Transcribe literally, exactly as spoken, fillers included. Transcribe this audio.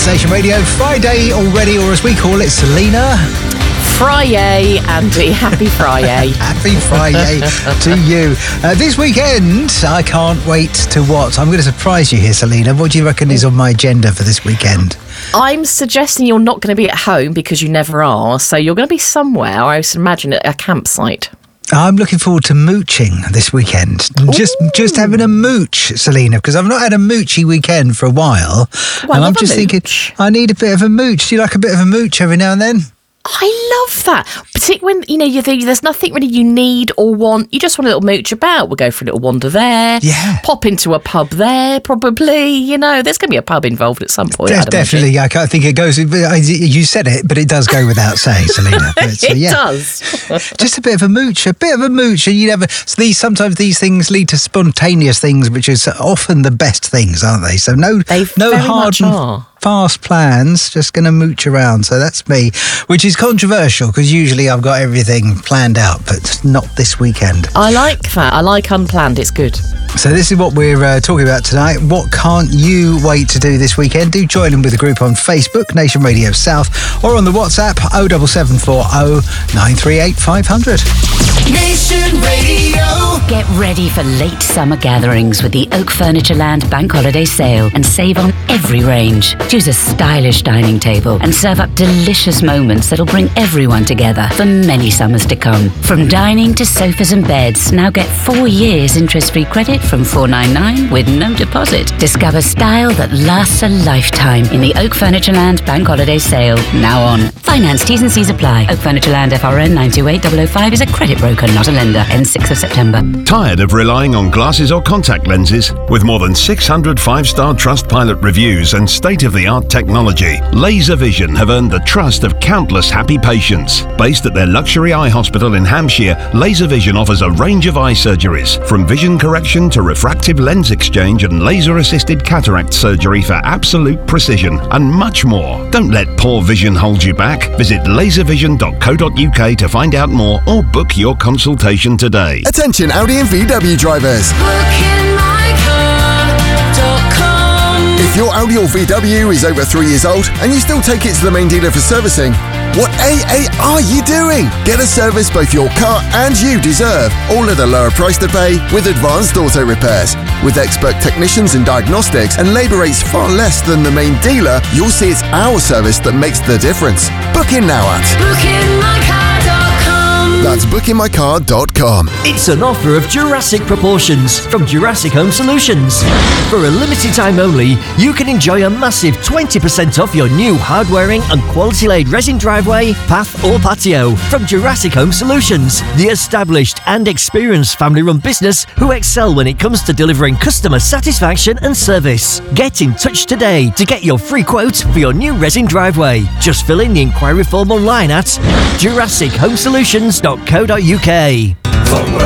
Nation Radio. Friday already, or as we call it, Selena. Friday, Andy. Happy Friday. Happy Friday to you. Uh, this weekend, I can't wait to what? I'm going to surprise you here, Selena. What do you reckon is on my agenda for this weekend? I'm suggesting you're not going to be at home because you never are. So you're going to be somewhere, I would imagine, at a campsite. I'm looking forward to mooching this weekend. Just Ooh. just having a mooch, Selena, because I've not had a moochy weekend for a while. Well, and I'm just mooch. thinking, I need a bit of a mooch. Do you like a bit of a mooch every now and then? I love that. Particularly when, you know, you think there's nothing really you need or want. You just want a little mooch about. We'll go for a little wander there. Yeah. Pop into a pub there, probably. You know, there's going to be a pub involved at some point. There's definitely. I think it goes. You said it, but it does go without saying, Selena. But, it yeah. does. Just a bit of a mooch, a bit of a mooch. And you never. So these sometimes these things lead to spontaneous things, which is often the best things, aren't they? So no, they no very hard. Much are. Fast plans, just going to mooch around. So that's me, which is controversial because usually I've got everything planned out, but not this weekend. I like that. I like unplanned. It's good. So this is what we're uh, talking about tonight. What can't you wait to do this weekend? Do join in with the group on Facebook, Nation Radio South, or on the WhatsApp oh seven seven four oh nine three eight five hundred. Nation Radio. Get ready for late summer gatherings with the Oak Furniture Land Bank Holiday Sale and save on every range. Choose a stylish dining table and serve up delicious moments that'll bring everyone together for many summers to come. From dining to sofas and beds, now get four years interest-free credit from four ninety-nine with no deposit. Discover style that lasts a lifetime in the Oak Furniture Land Bank Holiday Sale, now on. Finance T's and C's apply. Oak Furniture Land F R N nine two eight double oh five is a credit broker, not a lender. Ends sixth of September. Tired of relying on glasses or contact lenses? With more than six hundred five-star Trustpilot reviews and state-of-the-art technology, Laser Vision have earned the trust of countless happy patients. Based at their luxury eye hospital in Hampshire, Laser Vision offers a range of eye surgeries, from vision correction to refractive lens exchange and laser-assisted cataract surgery for absolute precision, and much more. Don't let poor vision hold you back. Visit laser vision dot co dot uk to find out more or book your consultation today. Attention Audi and V W drivers. If your Audi or V W is over three years old and you still take it to the main dealer for servicing, what A A are you doing? Get a service both your car and you deserve, all at a lower price to pay with Advanced Auto Repairs. With expert technicians and diagnostics and labour rates far less than the main dealer, you'll see it's our service that makes the difference. Book in now at booking my car dot com. That's booking my car dot com. It's an offer of Jurassic proportions from Jurassic Home Solutions. For a limited time only, you can enjoy a massive twenty percent off your new hard-wearing and quality-laid resin driveway, path or patio from Jurassic Home Solutions, the established and experienced family-run business who excel when it comes to delivering customer satisfaction and service. Get in touch today to get your free quote for your new resin driveway. Just fill in the inquiry form online at jurassic home solutions dot co dot uk.